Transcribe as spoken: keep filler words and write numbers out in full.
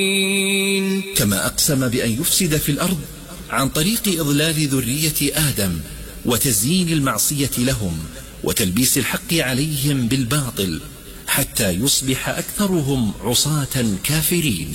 كما أقسم بأن يفسد في الأرض عن طريق إضلال ذرية آدم وتزيين المعصية لهم وتلبيس الحق عليهم بالباطل، حتى يصبح أكثرهم عصاة كافرين.